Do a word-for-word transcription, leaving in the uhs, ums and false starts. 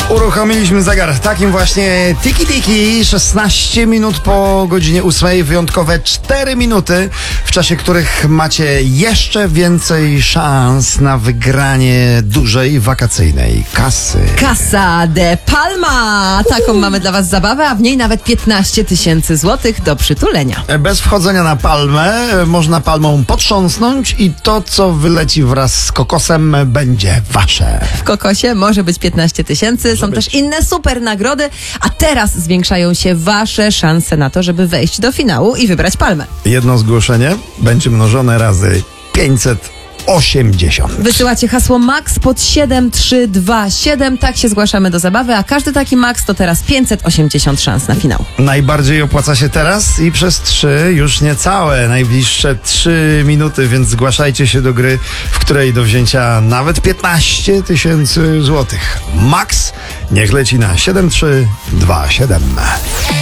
Uruchomiliśmy zegar. Takim właśnie tiki-tiki. szesnaście minut po godzinie ósmej. Wyjątkowe cztery minuty, w czasie których macie jeszcze więcej szans na wygranie dużej wakacyjnej kasy. Casa de Palma! Taką mamy dla was zabawę, a w niej nawet piętnaście tysięcy złotych do przytulenia. Bez wchodzenia na palmę można palmą potrząsnąć i to, co wyleci wraz z kokosem, będzie wasze. W kokosie może być piętnaście tysięcy, są być. też inne super nagrody, a teraz zwiększają się wasze szanse na to, żeby wejść do finału i wybrać palmę. Jedno zgłoszenie będzie mnożone razy pięćset osiemdziesiąt. Wysyłacie hasło MAX pod siedem trzy dwa siedem, tak się zgłaszamy do zabawy, a każdy taki MAX to teraz pięćset osiemdziesiąt szans na finał. Najbardziej opłaca się teraz i przez trzy, już niecałe, najbliższe trzy minuty, więc zgłaszajcie się do gry, w której do wzięcia nawet piętnaście tysięcy złotych. Max niech leci na siedem trzy dwa siedem.